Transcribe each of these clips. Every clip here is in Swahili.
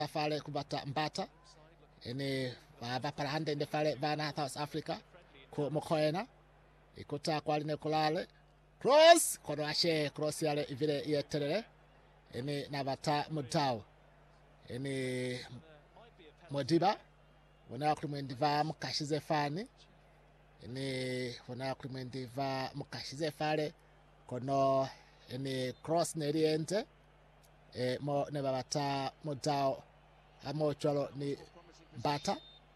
fale kubata mbata ene vapala hande ende fale vana South Africa ku mokoena ikuta kwaline kulale cross kono ashe cross yale vile yeterere ene nabata mudao ene Modiba wana kumendiva mukashize fani ene wana kumendiva mukashize fale kono ene cross neriente mo ne babata mudao amo cholo ni bata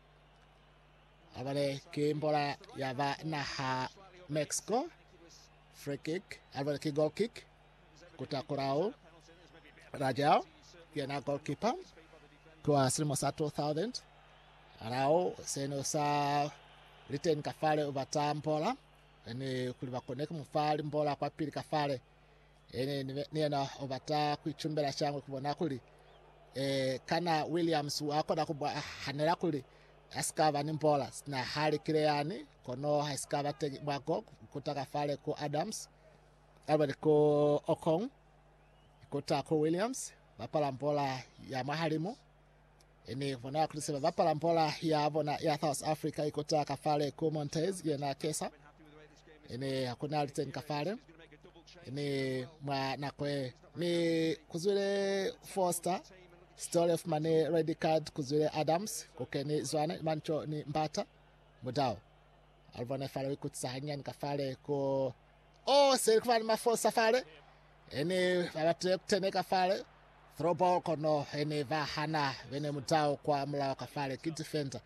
abale kimbola yava na Mexico free kick abale ki goal kick kutakurao Rajao yana goalkeeper kwa Srimo Sato 1000 arao seno sa return kafale ubata mbola ene kuliva connect mufali mbola kwa pili kafale ene niena ubata kuichumbela changu kubona kuli kana Williams wako na kubwa hanera kuli askava ni mbola na hali kireani kono askava tegi bwako kutaka fale ku Adams abale ko Okong kutaka ko Williams bapala mbola ya mahalimu ene vona kulisema bapala mbola ya bona ya South Africa ikotaka fale ko Montez yana kesa ene hakuna return kafale ene mwa nakwe ni kuzule Foster story of Mane red card kuzule Adams kokeni zwane mancho ni mbata mudao alvona fale wikutsahanya nikafale ko selifani mafosa fale ene abate kuteneka fale throw ball kono ene vahana vene mudao kwa mla kafale kid defender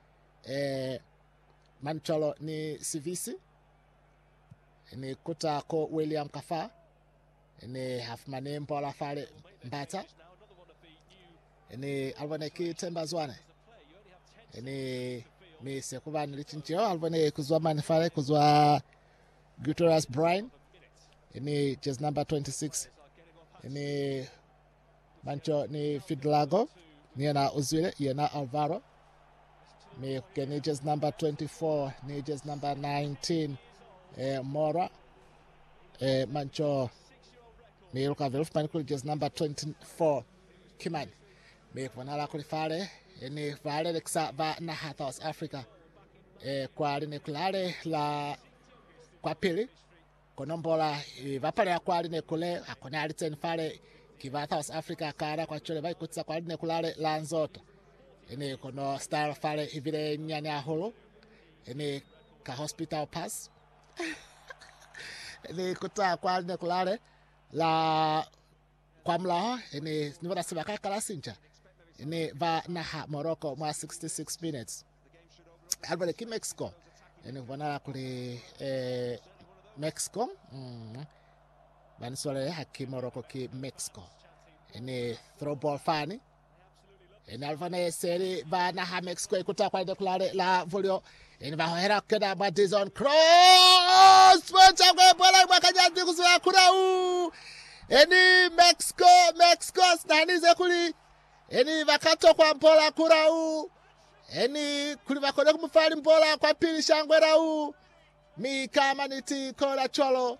mancholo ni Sivisi ene kuta ko William Kafa ene half mane mbola fale mbata ene alvona ki temba zwane ene me se kubani lichinchio alvona kuzwa manfale kuzwa Gutierrez Brian ene just number 26 ene mancho ni Fidlago ni na Uzwile yana Alvaro me kene just number 24 ni just number 19 Mora mancho me luka velfman kuli just number 24 Kimani me kwanala kulifale ene vale leksa va na South Africa kwa line kulale la kwa pili konombola vapale kwa line kule akona aliten fale kiva South Africa kara kwa chole vai kutsa kwa line kulale la nzota ene kono style fale ivile nyani aholo ene ka hospital pass ene kuta kwa line kulale la kwa mla ene nivona sibaka kala sincha ene va na Morocco mwa 66 minutes albale ki Mexico ene vona kuli Mexico banisole haki Morocco ki Mexico ene throw ball fani ene alvana seri va na Mexico ikuta kwa ide kulale la volio ene va hera keda ba Dizon cross wacha kwa bola mwakaja ndikuzo kurau ene Mexico snanize kuli eni vakato kwa mpola kurau eni kuli vakode kumufali mpola kwa pili shangwerau mi kama niti kola cholo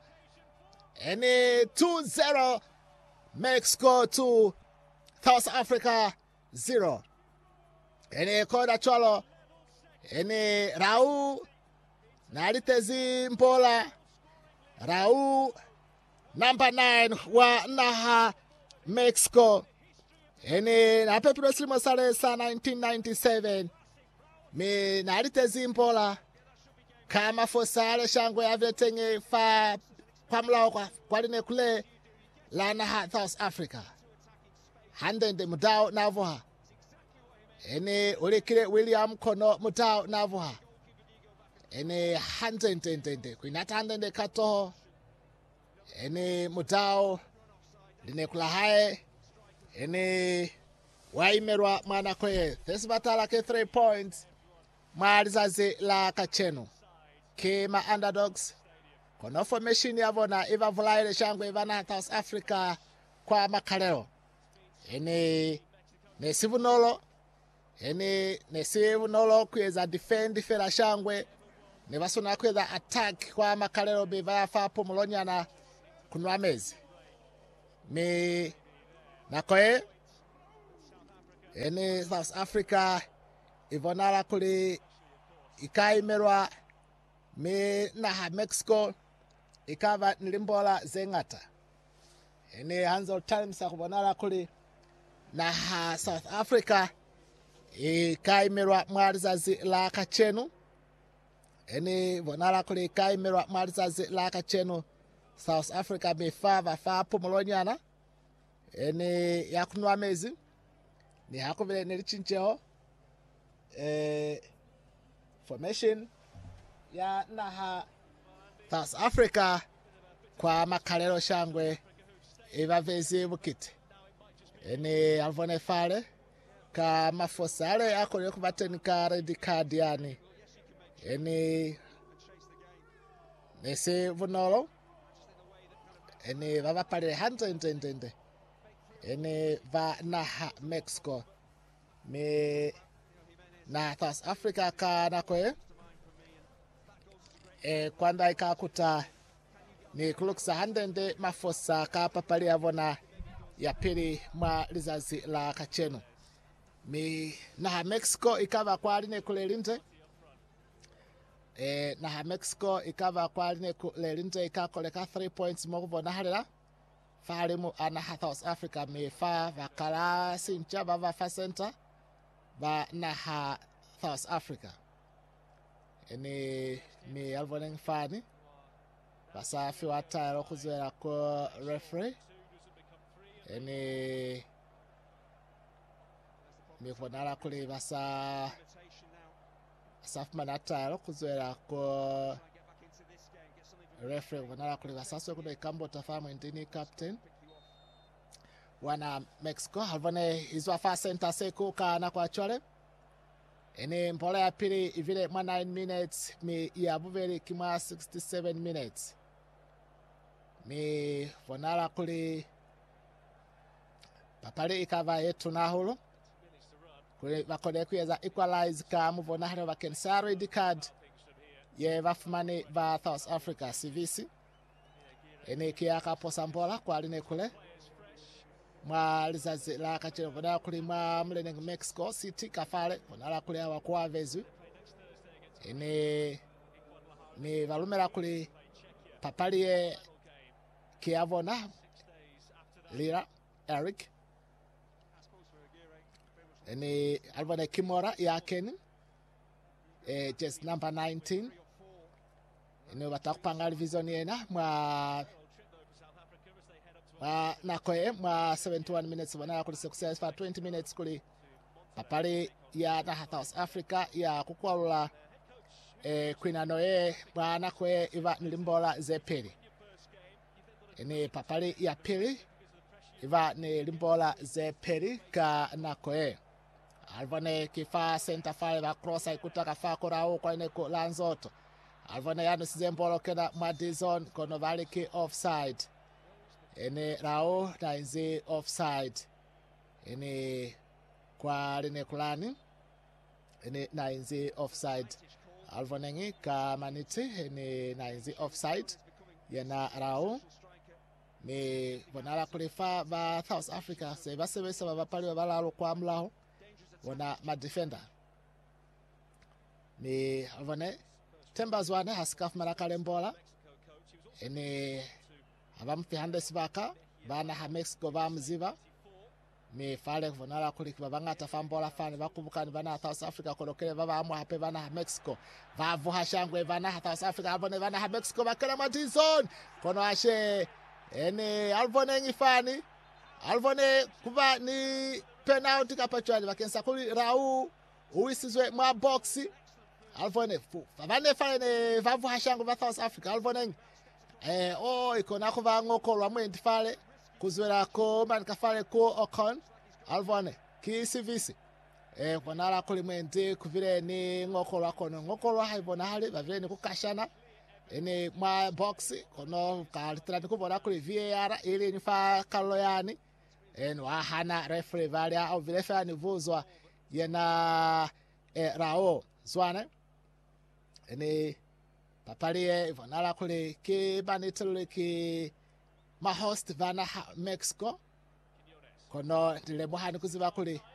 eni 2-0 Mexico 2 South Africa 0 eni kola cholo eni Rau nalitezi mpola Rau number 9 wa naha Mexico ene na pepiro Srimo sale sa 1997 me nalitezi mpola kama fosale shangwe avetenge fa kwa mlao kwa line kule la na South Africa hande mudao navoha ene ulikile William kono mudao navoha ene hande kuinata hande kato ene mudao line kula hae ene waimerwa mwana kwe thesibatala ke 3 points mwalizazi la kachenu kima underdogs kono formation yavona iva vulaile shangwe ivana South Africa kwa makaleo ene nesivunolo ene nesivunolo kweza defend fela shangwe nevasona kweza attack kwa makaleo bivaya fapo mulonyana kunwa mezi me nakoe ene South Africa ivonala kuli ikaimerwa me naha Mexico ikava nilimbola zengata ene Hanzo Times akubonala kuli naha South Africa ikaimerwa mwalizazi la kachenu ene vonala kuli ikaimerwa mwalizazi la kachenu South Africa mefava fa pomolonyana ene yakunwa mezi ni hakuvile nilichincheo formation ya naha South Africa kwa makalero shangwe ivavezi bukiti ene alvone fale ka mafosale akole kubatenika red card yani ene nese vunolo ene vava pale hante ene va naha Mexico me na South Africa ka nakwe kwanda ikakuta ni kuluksa handende mafosa ka papali avona ya pili mwa lizazi la kacheno mi naha Mexico ikava kwa aline kulelinte naha Mexico ikava kwa aline kulelinte ikakoleka 3 points mokuvona halila falimu anaha South Africa mi fa vakala sincha vava fa center va naha South Africa ene mi alvoning fani basafi watayaro kuzwela ko referee ene mi vonala kuli basa safman atayaro kuzwela ko referee vonala kuli basaswe kuno ikambo tafamu indini captain wana Mexico alvone izwa fa center seko kana kwa chole ene mpola ya pili ivile mwa 9 minutes mi yabuveli kimwa 67 minutes mi vonala kuli papali ikava yetu nahulu kuli bakode kuyeza equalize ka muvona hale vakensa red card ye vafumani va South Africa CVC ene kiyaka posa mpola kwa aline kule mwa lizazi la kachelo vonala kuli mwa mleneng Mexico City kafale vonala kuli awa kwa vezu ene mi valumela kuli papali ye kiavona Lira Eric ene alvone Kimora ya Ken just number 19 ene watakupanga division yena mwa nakoye mwa 71 minutes wana kuli success for 20 minutes kuli papali ya na South Africa ya kukwalula kwinano ye mwa nakoye iva nilimbola zepeli ene papali ya pili iva nilimbola zepeli ka nakoye alvone kifa center file va cross ikutaka fa korao kwa ine ko Lanzoto alvone yanu sizembolo kena Madison kono valiki offside ene rao na inzi offside ene kwa line kulani ene na inzi offside alvonengi ka maniti ene na inzi offside yana rao me vonala kulifa va South Africa se vasebesa vavapali vavalalo kwa mlaho wana madefender me alvone tembazwane hasikaf marakale mbola ene abampi handes baka bana ha Mexico bamziva me fale vonala kuli babangata fambola fani bakubukani bana South Africa kolokele baba amwa hape bana ha Mexico vavu hashangwe bana ha South Africa abone bana ha Mexico bakela Madison kono ashe ene alvone ngifani alvone kuba ni penalty kapachwali bakensa kuli rau uisizwe mwa boxi alvone fu babane fale vavu hashangwe ba South Africa alvone ikona kuva ngokolwa mwendi fale kuzwela ko man kafale ko Ocon alvone ki CVC vonala kuli mwendi kuvile ni ngokolwa kono ngokolwa haivona hali bavile ni kukashana ene mwa box kono kalitrani kuvona kuli VAR ili nifa kaloyani wahana referee valia au vile fani vuzwa yena rao zwane ene papalie vonala kuli ki banitele ki ma host vana Mexico kono ndile muhani kuziva kuli